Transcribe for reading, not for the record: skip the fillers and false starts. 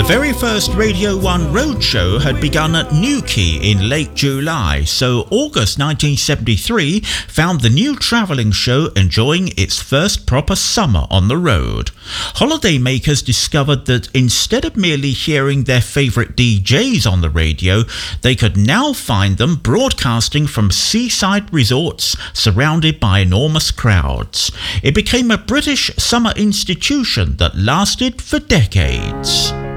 The very first Radio 1 roadshow had begun at Newquay in late July, so August 1973 found the new travelling show enjoying its first proper summer on the road. Holidaymakers discovered that instead of merely hearing their favourite DJs on the radio, they could now find them broadcasting from seaside resorts surrounded by enormous crowds. It became a British summer institution that lasted for decades.